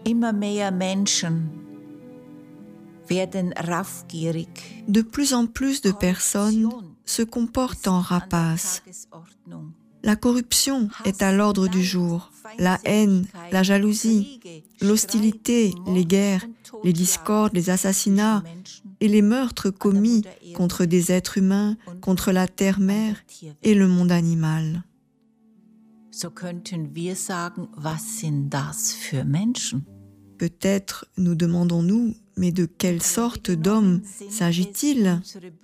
Immer mehr Menschen werden raffgierig. De plus en plus de personnes se comportent en rapaces. La corruption est à l'ordre du jour. La haine, la jalousie, l'hostilité, les guerres, les discordes, les assassinats et les meurtres commis contre des êtres humains, contre la terre-mère et le monde animal. So könnten wir sagen, was sind das für Menschen? Peut-être nous demandons-nous, mais de quelle sorte d'hommes s'agit-il?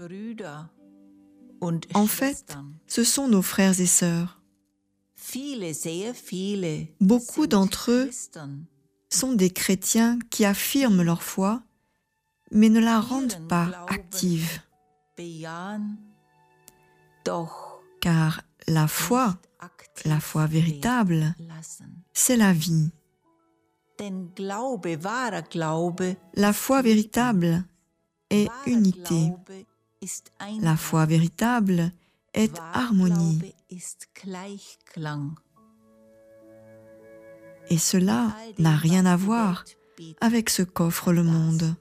En fait, ce sont nos frères et sœurs. Beaucoup d'entre eux sont des chrétiens qui affirment leur foi, mais ne la rendent pas active. Car la foi véritable, c'est la vie. La foi véritable est unité. La foi véritable est harmonie. Et cela n'a rien à voir avec ce qu'offre le monde.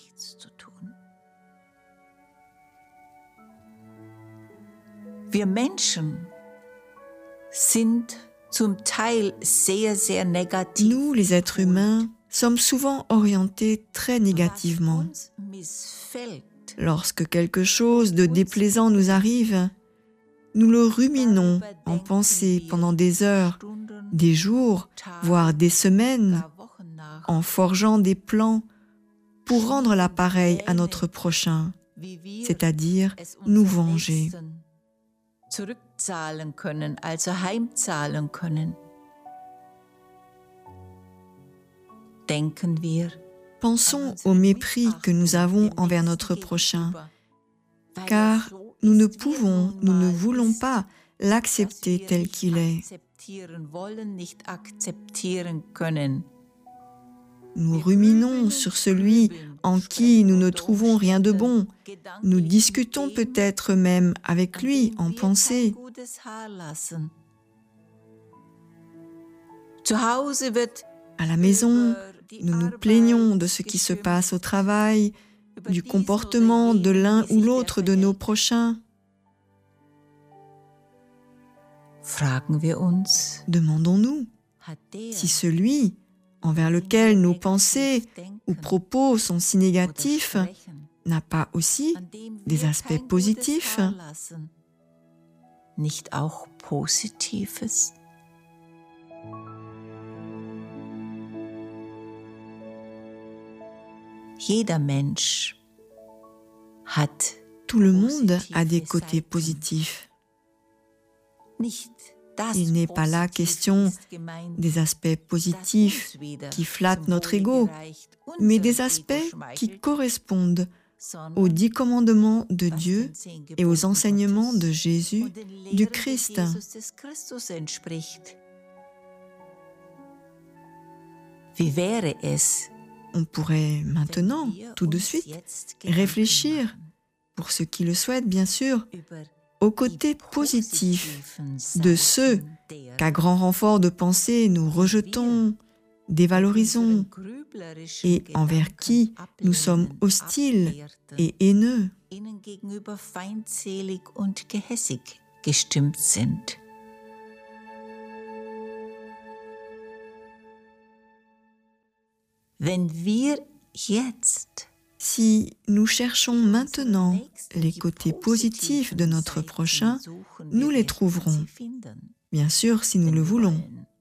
Wir Menschen sind zum Teil sehr, sehr negativ. Nous, les êtres humains, sommes souvent orientés très négativement. Lorsque quelque chose de déplaisant nous arrive, nous le ruminons en pensée pendant des heures, des jours, voire des semaines, en forgeant des plans pour rendre l'appareil à notre prochain, c'est-à-dire nous venger. Zurückzahlen können, also heimzahlen können. Denken wir. Pensons au mépris que nous avons envers notre prochain, car nous ne pouvons, nous ne voulons pas l'accepter tel qu'il est. Nous ruminons sur celui en qui nous ne trouvons rien de bon. Nous discutons peut-être même avec lui en pensée. À la maison, nous nous plaignons de ce qui se passe au travail, du comportement de l'un ou l'autre de nos prochains. Demandons-nous si celui envers lequel nos pensées ou propos sont si négatifs n'a pas aussi des aspects positifs. Nicht auch Positives? Jeder Mensch hat Tout le monde a des côtés positifs. Il n'est pas là question des aspects positifs qui flattent notre ego, mais des aspects qui correspondent aux 10 commandements de Dieu et aux enseignements de Jésus, du Christ. On pourrait maintenant, tout de suite, réfléchir, pour ceux qui le souhaitent bien sûr, au côté positif de ceux qu'à grand renfort de pensée nous rejetons, dévalorisons et envers qui nous sommes hostiles et haineux. Wenn wir jetzt Si nous cherchons maintenant les côtés positifs de notre prochain, nous les trouverons, bien sûr si nous le voulons.